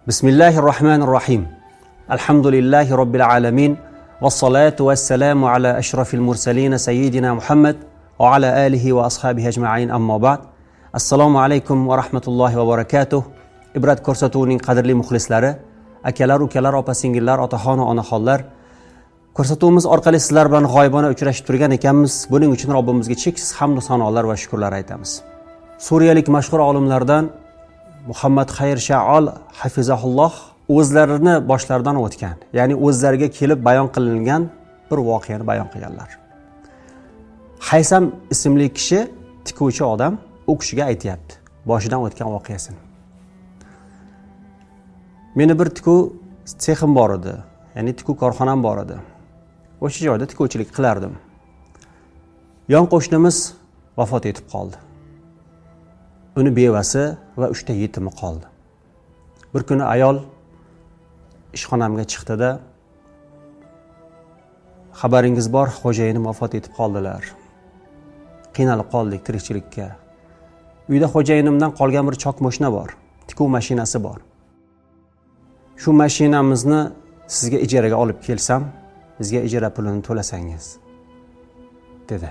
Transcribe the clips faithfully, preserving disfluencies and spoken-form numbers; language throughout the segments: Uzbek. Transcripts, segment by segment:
Bismillahirrahmanirrahim. Alhamdulillahi Rabbil alamin. Vassalatu vassalamu ala ashrafil mursalin sayyidina Muhammad va ala alihi va ashabihi ajma'in, amma ba'd. Assalomu alaykum va rahmatullohi va barakatuh. Ibrat ko'rsatuvining qadrli muxlislari, akalar, ukalar, opa-singillar, otaxon va onaxonlar, ko'rsatuvimiz orqali sizlar bilan g'oyibona uchrashib turgan ekanmiz. Buning uchun Robbimizga cheksiz hamd va sanolar va shukrlar aytamiz. Suriyalik mashhur olimlardan Muhammad Xayr Shaol hafizahulloh o'zlarini boshlaridan o'tgan, ya'ni o'zlariga kelib bayon qilingan bir voqeani bayon qilganlar. Haysam ismli kishi, tikuvchi odam, u kishiga aytayapti boshidan o'tgan voqeasini. Meni bir tikuv sexim bor edi, ya'ni tikuv korxonam bor edi. O'sha joyda tikuvchilik qilardim. Yon qo'shnimiz vafot etib qoldi. Uni bevasi va uchta yetimi qoldi. Bir kuni ayol ishxonamga chiqdi-da, xabaringiz bor, xo'jayinim vafot etib qoldilar. Qiynalib qoldik tirikchilikka. Uyda xo'jayinimdan qolgan bir chok mashina bor, tikuv mashinasi bor. Shu mashinamizni sizga ijaraga olib kelsam, bizga ijara pulini to'lasangiz, dedi.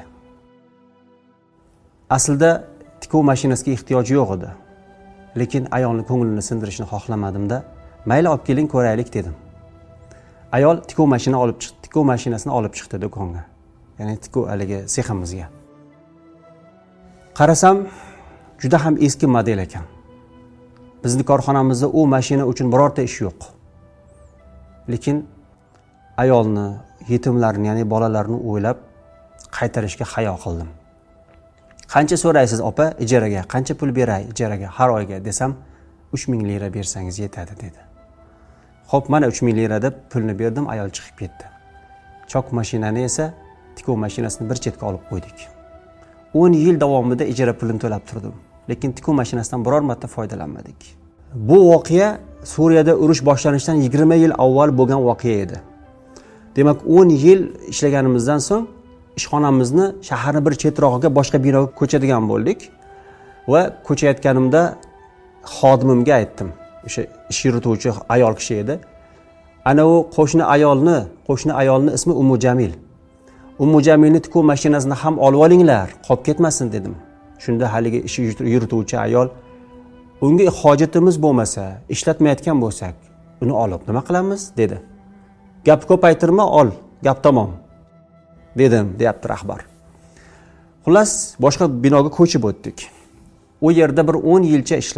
Aslida tikuv mashinasiga ehtiyoji yo'q edi. Lekin ayolning ko'nglini sindirishni xohlamadim-da, mayli olib keling ko'raylik dedim. Ayol tikuv mashina olib chiqdi, tikuv mashinasini olib chiqdi do'konga. Ya'ni tikuv haligi seximizga. Qarasam, juda ham eski model ekan. Bizning korxonamizda u mashina uchun birorta ish yo'q. Lekin ayolni, yetimlarni, ya'ni bolalarni o'ylab qaytarishga hayo qildim. Qancha so'raysiz opa ijaraga? Qancha pul beray ijaraga har oyga desam, uch ming lira bersangiz yetadi dedi. Xo'p, mana uch ming lira deb pulni berdim, ayol chiqib ketdi. Chok mashinani esa tikuv mashinasini bir chetga olib qo'ydik. o'n yil davomida ijara pulini to'lab turdim, lekin tikuv mashinasidan biror marta foydalanmadik. Bu voqea Suriyada urush boshlanishidan yigirma yil avval bo'lgan voqea edi. Demak, o'n yil ishlaganimizdan so'ng ishxonamizni shaharning bir chetrog'iga boshqa binoga ko'chadigan bo'ldik va ko'chayotganimda xodimimga aytdim. O'sha ish yurituvchi ayol kishi edi. Ana u qo'shni ayolni, qo'shni ayolni ismi Ummu Jamil. Ummu Jamilni tikuv mashinasini ham olib olinglar, qolib ketmasin dedim. Shunda haligi ish yurituvchi ayol, unga hojatimiz bo'lmasa, ishlatmayotgan bo'lsak, uni olib nima qilamiz dedi. Gap ko'paytirma, ol, gap tamom dedim, deyapti rahbar. Xullas, boshqa binoga ko'chib o'tdik. U yerda bir o'n yilcha ishladik.